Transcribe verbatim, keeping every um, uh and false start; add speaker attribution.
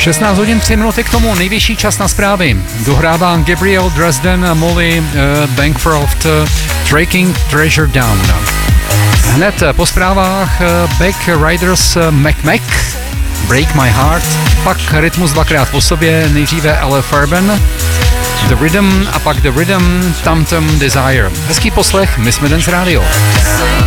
Speaker 1: šestnáct hodin tři minuty k tomu, nejvyšší čas na zprávy. Dohrává Gabriel Dresden, Molly uh, Bancroft, uh, Tracking Treasure Down. Hned po zprávách uh, Back Riders uh, Mac Mac, Break My Heart, pak Rytmus dvakrát po sobě, nejdříve L. Farben, The Rhythm a pak The Rhythm, Tam Tam Desire. Hezký poslech, my jsme Dance Radio.